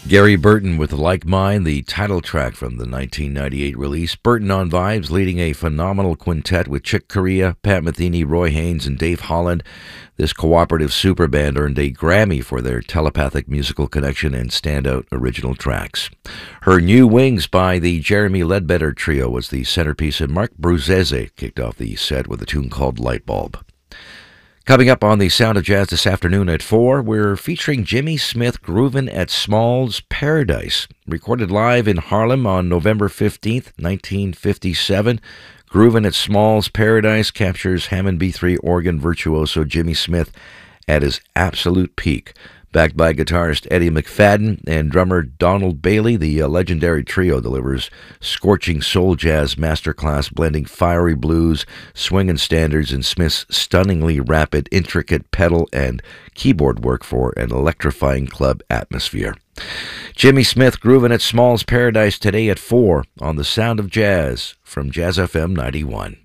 Gary Burton with Like Mine, the title track from the 1998 release. Burton on Vibes, leading a phenomenal quintet with Chick Corea, Pat Metheny, Roy Haynes, and Dave Holland. This cooperative superband earned a Grammy for their telepathic musical connection and standout original tracks. Her New Wings by the Jeremy Ledbetter Trio was the centerpiece, and Mark Bruzzese kicked off the set with a tune called Lightbulb. Coming up on the Sound of Jazz this afternoon at 4, we're featuring Jimmy Smith groovin' at Small's Paradise. Recorded live in Harlem on November 15th, 1957. Groovin' at Small's Paradise captures Hammond B3 organ virtuoso Jimmy Smith at his absolute peak. Backed by guitarist Eddie McFadden and drummer Donald Bailey, the legendary trio delivers scorching soul jazz masterclass blending fiery blues, swinging standards, and Smith's stunningly rapid, intricate pedal and keyboard work for an electrifying club atmosphere. Jimmy Smith grooving at Small's Paradise today at 4 on the Sound of Jazz from Jazz FM 91.